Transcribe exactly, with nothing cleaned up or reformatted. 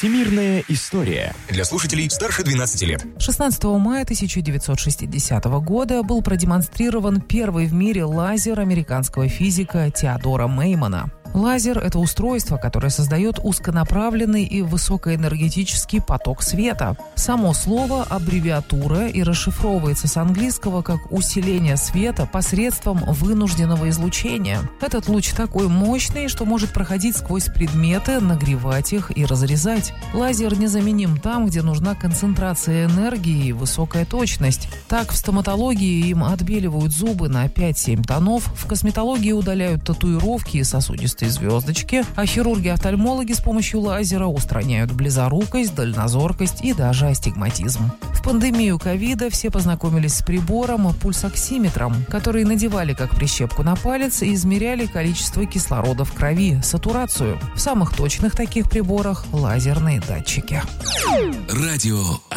Всемирная история. Для слушателей старше двенадцати лет. шестнадцатого мая тысяча девятьсот шестидесятого года был продемонстрирован первый в мире лазер американского физика Теодора Меймана. Лазер – это устройство, которое создает узконаправленный и высокоэнергетический поток света. Само слово – аббревиатура и расшифровывается с английского как «усиление света посредством вынужденного излучения». Этот луч такой мощный, что может проходить сквозь предметы, нагревать их и разрезать. Лазер незаменим там, где нужна концентрация энергии и высокая точность. Так, в стоматологии им отбеливают зубы на пять-семь тонов, в косметологии удаляют татуировки и сосудистые звездочки, а хирурги-офтальмологи с помощью лазера устраняют близорукость, дальнозоркость и даже астигматизм. В пандемию ковида все познакомились с прибором пульсоксиметром, который надевали как прищепку на палец и измеряли количество кислорода в крови, сатурацию. В самых точных таких приборах лазерные датчики. Радио